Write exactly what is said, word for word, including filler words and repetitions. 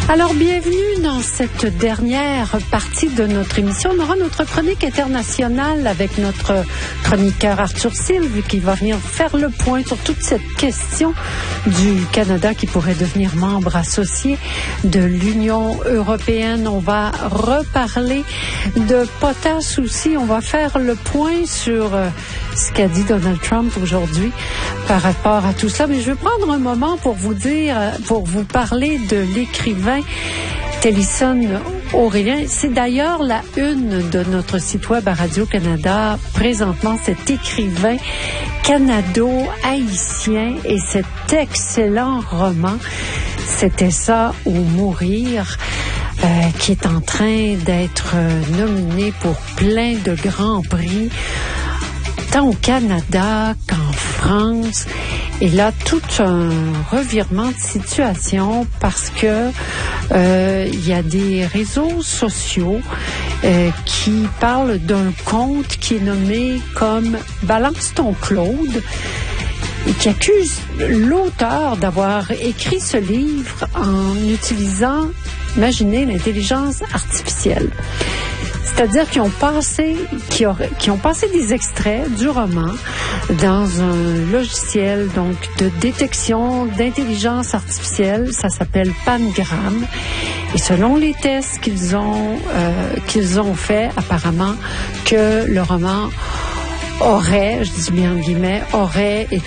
Alors, bienvenue dans cette dernière partie de notre émission. On aura notre chronique internationale avec notre chroniqueur Arthur Sylve qui va venir faire le point sur toute cette question du Canada qui pourrait devenir membre associé de l'Union européenne. On va reparler de potasse aussi. On va faire le point sur euh, ce qu'a dit Donald Trump aujourd'hui par rapport à tout ça. Mais je vais prendre un moment pour vous dire, pour vous parler de l'écrivain Tennyson Aurélien. C'est d'ailleurs la une de notre site web à Radio-Canada. Présentement, cet écrivain canado-haïtien et cet excellent roman, C'était ça ou mourir, euh, qui est en train d'être nominé pour plein de grands prix, tant au Canada qu'en France. Et là, tout un revirement de situation parce que euh, il y a des réseaux sociaux euh, qui parlent d'un compte qui est nommé comme Balance ton Claude et qui accuse l'auteur d'avoir écrit ce livre en utilisant, imaginez, l'intelligence artificielle. C'est-à-dire qu'ils ont passé, qui auraient, qui ont passé des extraits du roman dans un logiciel donc de détection d'intelligence artificielle. Ça s'appelle Pangram. Et selon les tests qu'ils ont euh, qu'ils ont fait, apparemment que le roman aurait, je dis bien en guillemets, aurait été